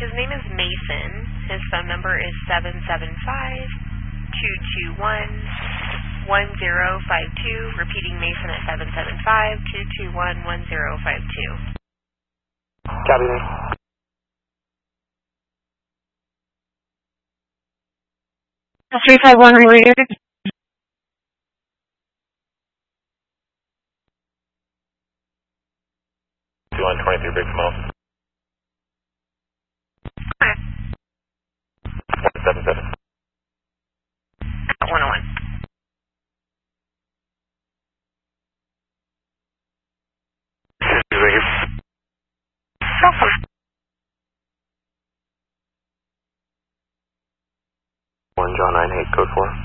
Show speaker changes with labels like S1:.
S1: His name is Mason. His phone number is 775-221-1052. Repeating, Mason at 775-221-1052.
S2: Copy me.
S3: That's 351 related.
S2: Line 23 Big Smoke. 177.
S1: 101.
S2: One John 98 code 4.